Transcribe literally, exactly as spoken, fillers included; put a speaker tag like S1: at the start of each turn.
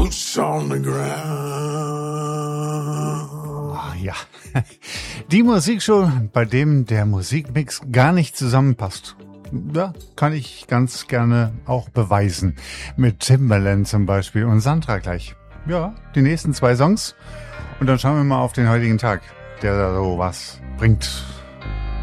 S1: boots on the ground.
S2: Ah, ja, die Musikshow, bei dem der Musikmix gar nicht zusammenpasst. Ja, kann ich ganz gerne auch beweisen. Mit Timbaland zum Beispiel und Sandra gleich. Ja, die nächsten zwei Songs. Und dann schauen wir mal auf den heutigen Tag, der da so was bringt.